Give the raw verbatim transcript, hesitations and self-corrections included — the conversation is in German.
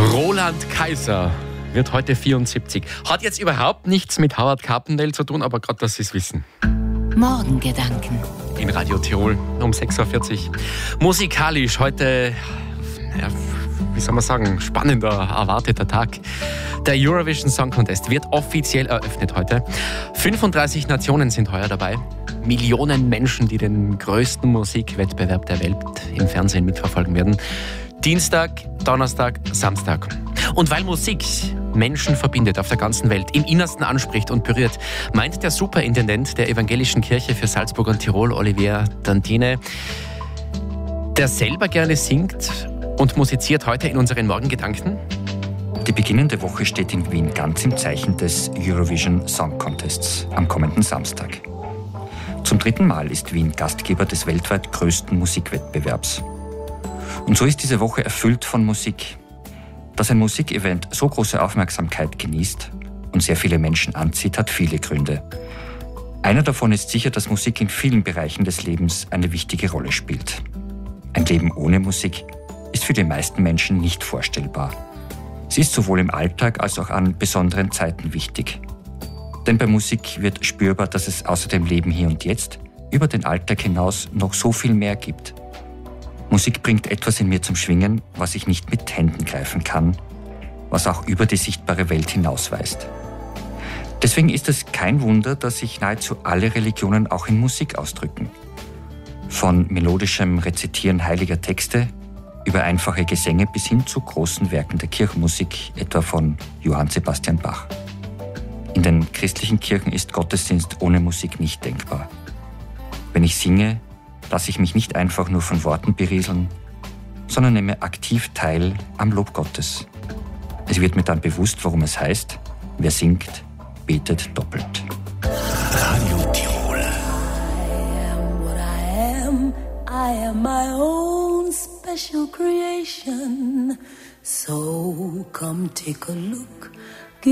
Roland Kaiser wird heute vierundsiebzig. Hat jetzt überhaupt nichts mit Howard Carpendale zu tun, aber gerade, dass Sie es wissen. Morgengedanken. In Radio Tirol um sechs Uhr vierzig. Musikalisch heute, ja, wie soll man sagen, spannender, erwarteter Tag. Der Eurovision Song Contest wird offiziell eröffnet heute. fünfunddreißig Nationen sind heuer dabei. Millionen Menschen, die den größten Musikwettbewerb der Welt im Fernsehen mitverfolgen werden. Dienstag, Donnerstag, Samstag. Und weil Musik Menschen verbindet auf der ganzen Welt, im Innersten anspricht und berührt, meint der Superintendent der Evangelischen Kirche für Salzburg und Tirol, Olivier Dantine, der selber gerne singt und musiziert, heute in unseren Morgengedanken. Die beginnende Woche steht in Wien ganz im Zeichen des Eurovision Song Contests am kommenden Samstag. Zum dritten Mal ist Wien Gastgeber des weltweit größten Musikwettbewerbs. Und so ist diese Woche erfüllt von Musik. Dass ein Musikevent so große Aufmerksamkeit genießt und sehr viele Menschen anzieht, hat viele Gründe. Einer davon ist sicher, dass Musik in vielen Bereichen des Lebens eine wichtige Rolle spielt. Ein Leben ohne Musik ist für die meisten Menschen nicht vorstellbar. Sie ist sowohl im Alltag als auch an besonderen Zeiten wichtig. Denn bei Musik wird spürbar, dass es außer dem Leben hier und jetzt über den Alltag hinaus noch so viel mehr gibt. Musik bringt etwas in mir zum Schwingen, was ich nicht mit Händen greifen kann, was auch über die sichtbare Welt hinausweist. Deswegen ist es kein Wunder, dass sich nahezu alle Religionen auch in Musik ausdrücken. Von melodischem Rezitieren heiliger Texte über einfache Gesänge bis hin zu großen Werken der Kirchenmusik, etwa von Johann Sebastian Bach. In den christlichen Kirchen ist Gottesdienst ohne Musik nicht denkbar. Wenn ich singe, lasse ich mich nicht einfach nur von Worten berieseln, sondern nehme aktiv teil am Lob Gottes. Es wird mir dann bewusst, warum es heißt, wer singt, betet doppelt. Radio Tirol. I am what I am. I am my own special creation. So come take a look